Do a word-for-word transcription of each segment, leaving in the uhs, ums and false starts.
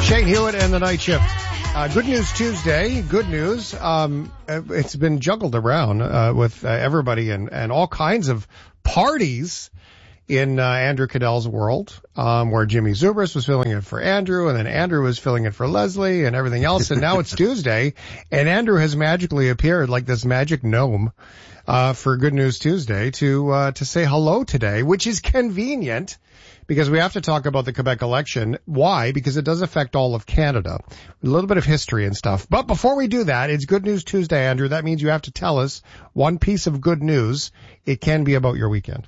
Shane Hewitt and the Night Shift. Uh, good news Tuesday. Good news. Um, it's been juggled around uh, with uh, everybody and, and all kinds of parties in uh, Andrew Cadell's world, um, where Jimmy Zubris was filling in for Andrew, and then Andrew was filling in for Leslie and everything else. And now it's Tuesday, and Andrew has magically appeared like this magic gnome uh, for Good News Tuesday to uh, to say hello today, which is convenient. Because we have to talk about the Quebec election. Why? Because it does affect all of Canada. A little bit of history and stuff. But before we do that, it's Good News Tuesday, Andrew. That means you have to tell us one piece of good news. It can be about your weekend.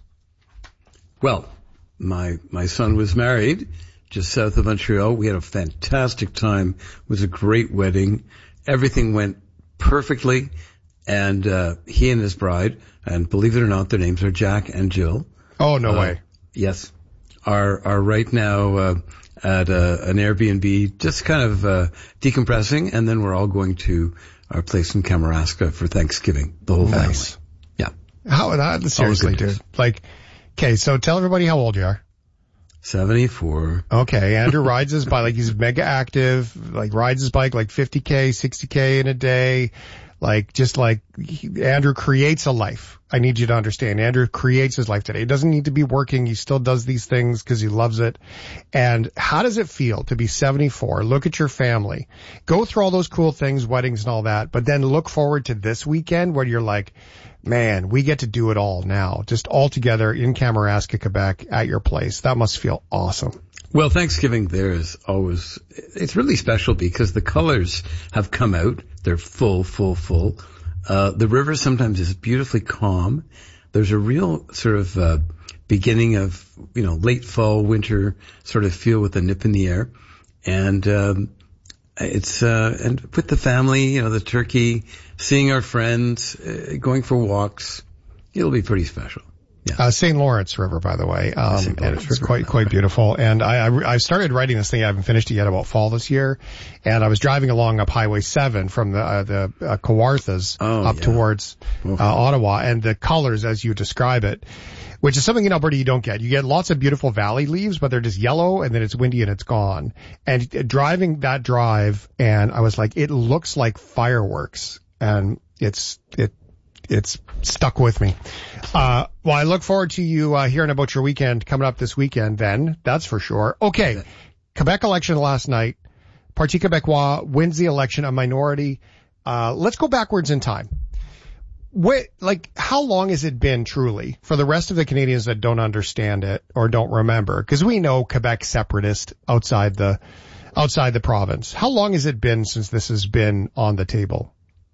Well, my my son was married just south of Montreal. We had a fantastic time. It was a great wedding. Everything went perfectly. And uh he and his bride, and believe it or not, their names are Jack and Jill. Oh, no uh, way. Yes. Are are right now uh, at uh, an Airbnb, just kind of uh, decompressing, and then we're all going to our place in Kamouraska for Thanksgiving. The whole nice. family. Yeah. How? Uh, seriously, dude. Like, okay, so tell everybody how old you are. seventy-four. Okay, Andrew rides his bike, like he's mega active, like rides his bike like fifty K, sixty K in a day. Like, just like, he, Andrew creates a life. I need you to understand. Andrew creates his life today. He doesn't need to be working. He still does these things because he loves it. And how does it feel to be seventy-four? Look at your family. Go through all those cool things, weddings and all that, but then look forward to this weekend where you're like, man, we get to do it all now. Just all together in Kamouraska, Quebec at your place. That must feel awesome. Well, Thanksgiving there is always, it's really special because the colors have come out. They're full, full, full. Uh, the river sometimes is beautifully calm. There's a real sort of, uh, beginning of, you know, late fall, winter sort of feel with the nip in the air. And, um, it's, uh, and with the family, you know, the turkey, seeing our friends, uh, going for walks, it'll be pretty special. Yeah. Uh, Saint Lawrence River, by the way. Um, Saint Lawrence it's River. quite, quite beautiful. And I, I, I started writing this thing. I haven't finished it yet about fall this year. And I was driving along up Highway seven from the, uh, the, uh, Kawarthas oh, up yeah. towards, uh, okay. Ottawa, and the colors as you describe it, which is something in Alberta you don't get. You get lots of beautiful valley leaves, but they're just yellow and then it's windy and it's gone. And driving that drive, and I was like, it looks like fireworks. And it's, it, it's stuck with me. Uh, well, I look forward to you uh, hearing about your weekend coming up this weekend then. That's for sure. Okay. Quebec election last night. Parti Québécois wins the election, a minority. Uh, let's go backwards in time. Wait, like, how long has it been truly for the rest of the Canadians that don't understand it or don't remember? Because we know Quebec separatist outside the, outside the province. How long has it been since this has been on the table?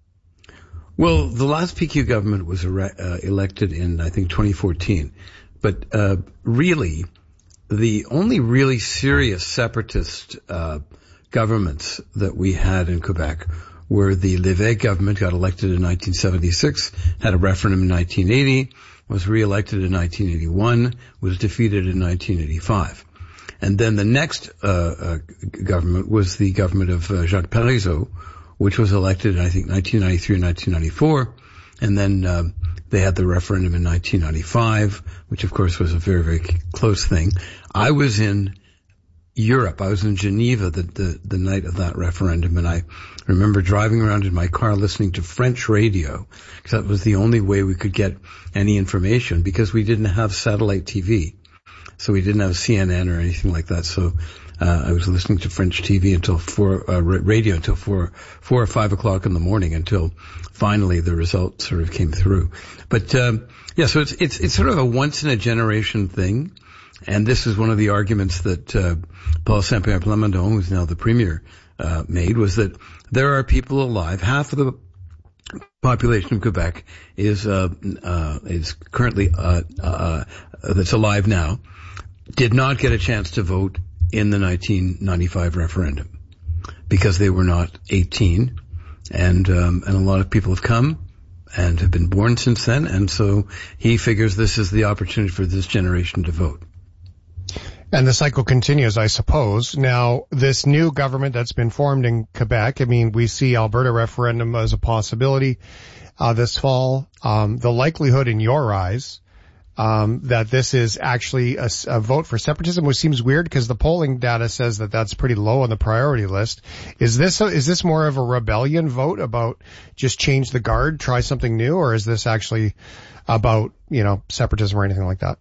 Well, the last P Q government was ere- uh, elected in, I think, twenty fourteen. But uh really, the only really serious separatist uh governments that we had in Quebec were the Lévesque government, got elected in nineteen seventy-six, had a referendum in nineteen eighty, was re-elected in nineteen eighty-one, was defeated in nineteen eighty-five. And then the next uh, uh government was the government of uh, Jacques Parizeau, which was elected in, I think, nineteen ninety-three and nineteen ninety-four. And then uh, they had the referendum in nineteen ninety-five, which, of course, was a very, very close thing. I was in Europe. I was in Geneva the, the, the night of that referendum, and I remember driving around in my car listening to French radio, because that was the only way we could get any information, because we didn't have satellite T V. So we didn't have C N N or anything like that. So Uh, I was listening to French T V until four, uh, radio until four, four or five o'clock in the morning until finally the results sort of came through. But, um, yeah, so it's, it's, it's sort of a once in a generation thing. And this is one of the arguments that, uh, Paul Saint-Pierre Plamondon, who's now the premier, uh, made, was that there are people alive. Half of the population of Quebec is, uh, uh, is currently, uh, uh, that's alive now, did not get a chance to vote in the nineteen ninety-five referendum because they were not eighteen, and um, and a lot of people have come and have been born since then, and so he figures this is the opportunity for this generation to vote. And the cycle continues, I suppose. Now, this new government that's been formed in Quebec, I mean, we see Alberta referendum as a possibility uh, this fall. Um, the likelihood in your eyes um, that this is actually a, a vote for separatism, which seems weird because the polling data says that that's pretty low on the priority list. Is this a, is this more of a rebellion vote about just change the guard, try something new, or is this actually about, you know, separatism or anything like that?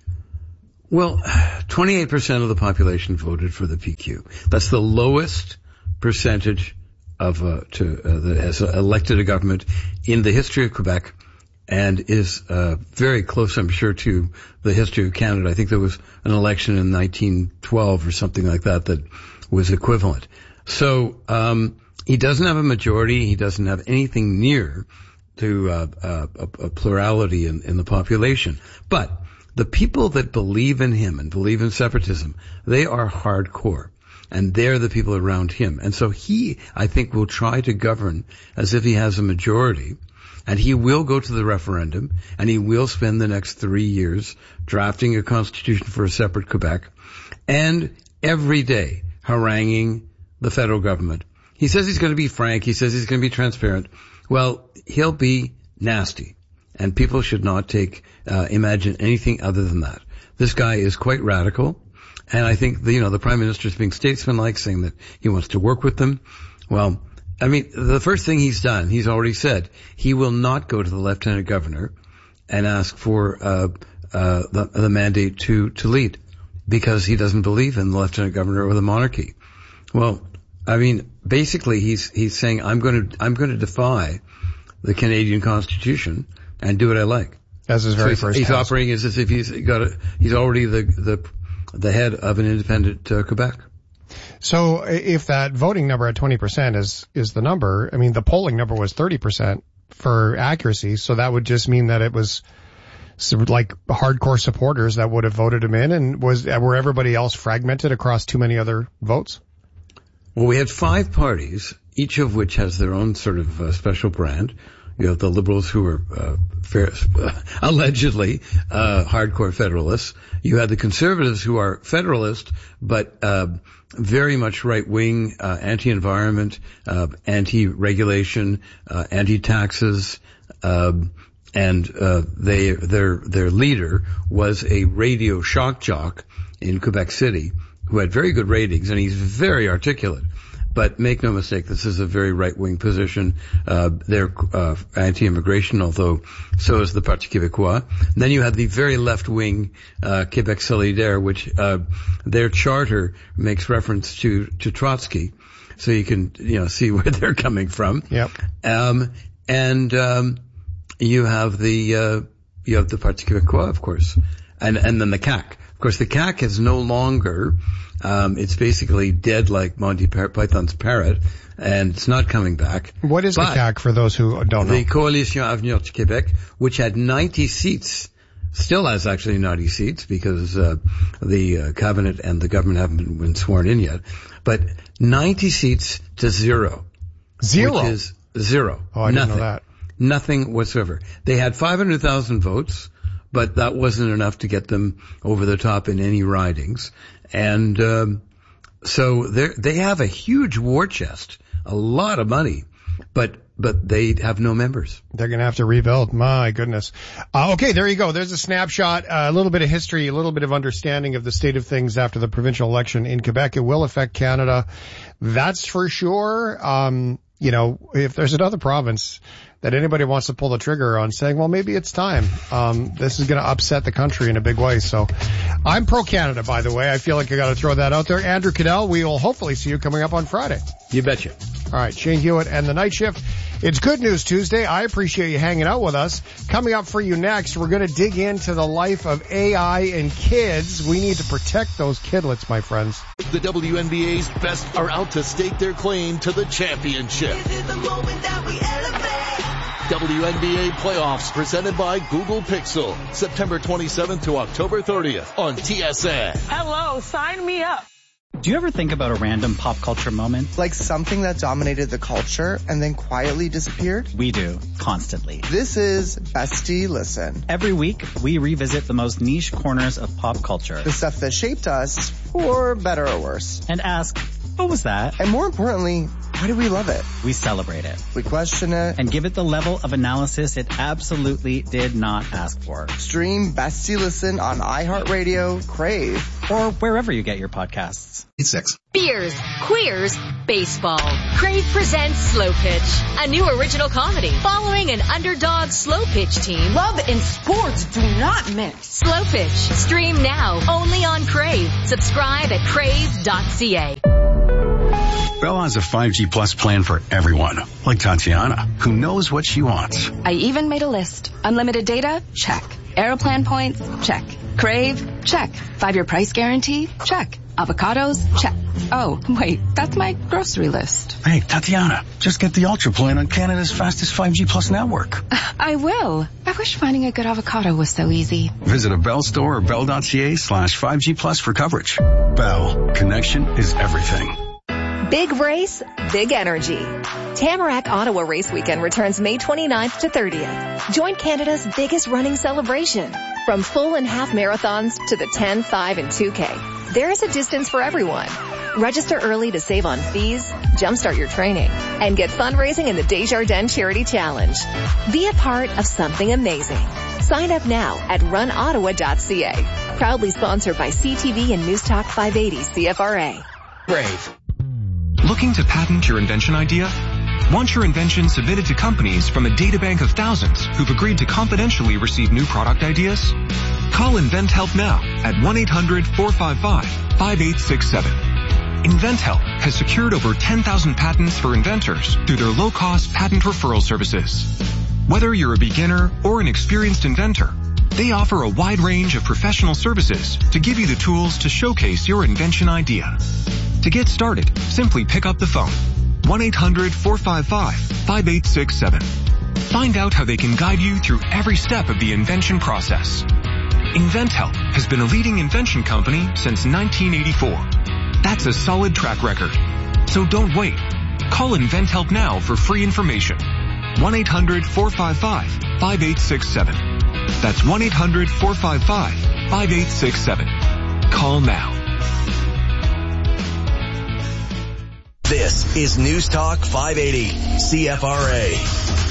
Well, twenty-eight percent of the population voted for the P Q. That's the lowest percentage of uh, to uh, that has elected a government in the history of Quebec, and is uh, very close, I'm sure, to the history of Canada. I think there was an election in nineteen twelve or something like that that was equivalent. So um, he doesn't have a majority. He doesn't have anything near to uh, uh, a, a plurality in, in the population. But the people that believe in him and believe in separatism, they are hardcore. And they're the people around him. And so he, I think, will try to govern as if he has a majority. And he will go to the referendum. And he will spend the next three years drafting a constitution for a separate Quebec. And every day haranguing the federal government. He says he's going to be frank. He says he's going to be transparent. Well, he'll be nasty. And people should not take, uh, imagine anything other than that. This guy is quite radical. And I think, the, you know, the Prime Minister is being statesmanlike, saying that he wants to work with them. Well, I mean, the first thing he's done, he's already said, he will not go to the Lieutenant Governor and ask for, uh, uh, the, the mandate to, to lead, because he doesn't believe in the Lieutenant Governor or the monarchy. Well, I mean, basically he's, he's saying, I'm going to, I'm going to defy the Canadian Constitution and do what I like. As his very so first he's, he's task. operating as if he's got a, he's already the, the, the head of an independent uh, Quebec. So if that voting number at twenty percent is, is the number, I mean, the polling number was thirty percent for accuracy. So that would just mean that it was like hardcore supporters that would have voted him in, and was, were everybody else fragmented across too many other votes? Well, we had five parties, each of which has their own sort of uh, special brand. You have the Liberals, who are uh, fair, uh, allegedly uh, hardcore Federalists. You had the Conservatives, who are Federalist, but uh, very much right-wing, uh, anti-environment, uh, anti-regulation, uh, anti-taxes, uh, and uh, they their their leader was a radio shock jock in Quebec City who had very good ratings, and he's very articulate. But make no mistake, this is a very right-wing position. Uh, they're uh, anti-immigration, although so is the Parti Québécois. And then you have the very left-wing uh, Québec Solidaire, which uh, their charter makes reference to to Trotsky, so you can you know see where they're coming from. Yep. Um, and um, you have the uh, you have the Parti Québécois, of course, and and then the C A Q. Of course, the C A Q is no longer. Um, it's basically dead like Monty Python's parrot, and it's not coming back. What is but the C A Q for those who don't know? The Coalition Avenir du Québec, which had ninety seats, still has actually ninety seats because uh, the uh, cabinet and the government haven't been sworn in yet, but ninety seats to zero. Zero? Which is zero. Oh, I Nothing. didn't know that. Nothing whatsoever. They had five hundred thousand votes, but that wasn't enough to get them over the top in any ridings. And um, so they they have a huge war chest, a lot of money, but but they have no members. They're going to have to rebuild. My goodness. Uh, okay, there you go. There's a snapshot, uh, a little bit of history, a little bit of understanding of the state of things after the provincial election in Quebec. It will affect Canada. That's for sure. Um, you know, if there's another province that anybody wants to pull the trigger on saying, well, maybe it's time. Um, this is going to upset the country in a big way. So I'm pro-Canada, by the way. I feel like I got to throw that out there. Andrew Cadell, we will hopefully see you coming up on Friday. You betcha. All right, Shane Hewitt and the Night Shift. It's Good News Tuesday. I appreciate you hanging out with us. Coming up for you next, we're going to dig into the life of A I and kids. We need to protect those kidlets, my friends. The W N B A's best are out to stake their claim to the championship. This is the moment that we elevate. W N B A playoffs presented by Google Pixel. September twenty-seventh to October thirtieth on T S N. Hello, sign me up. Do you ever think about a random pop culture moment? Like something that dominated the culture and then quietly disappeared? We do, constantly. This is Bestie Listen. Every week, we revisit the most niche corners of pop culture. The stuff that shaped us, for better or worse. And ask, what was that? And more importantly, Why do we love it? We celebrate it. We question it. And give it the level of analysis it absolutely did not ask for. Stream Bestie Listen on iHeartRadio, Crave, or wherever you get your podcasts. It's six. Beers, queers, baseball. Crave presents Slow Pitch, a new original comedy following an underdog slow pitch team. Love and sports do not mix. Slow Pitch, stream now only on Crave. Subscribe at crave dot c a. Bell has a five G Plus plan for everyone, like Tatiana, who knows what she wants. I even made a list. Unlimited data? Check. Aeroplan points? Check. Crave? Check. Five-year price guarantee? Check. Avocados? Check. Oh, wait, that's my grocery list. Hey, Tatiana, just get the Ultra plan on Canada's fastest five G Plus network. I will. I wish finding a good avocado was so easy. Visit a Bell store or bell dot c a slash five G plus for coverage. Bell. Connection is everything. Big race, big energy. Tamarack Ottawa Race Weekend returns May twenty-ninth to thirtieth. Join Canada's biggest running celebration. From full and half marathons to the ten, five, and two K. There is a distance for everyone. Register early to save on fees, jumpstart your training, and get fundraising in the Desjardins Charity Challenge. Be a part of something amazing. Sign up now at run ottawa dot c a. Proudly sponsored by C T V and News Talk five eighty C F R A. Brave. Looking to patent your invention idea? Want your invention submitted to companies from a databank of thousands who've agreed to confidentially receive new product ideas? Call InventHelp now at one eight hundred four five five five eight six seven. InventHelp has secured over ten thousand patents for inventors through their low-cost patent referral services. Whether you're a beginner or an experienced inventor, they offer a wide range of professional services to give you the tools to showcase your invention idea. To get started, simply pick up the phone. one eight hundred four five five five eight six seven. Find out how they can guide you through every step of the invention process. InventHelp has been a leading invention company since nineteen eighty-four. That's a solid track record. So don't wait. Call InventHelp now for free information. one eight hundred four five five five eight six seven. That's one eight hundred four five five five eight six seven. Call now. This is News Talk five eighty C F R A.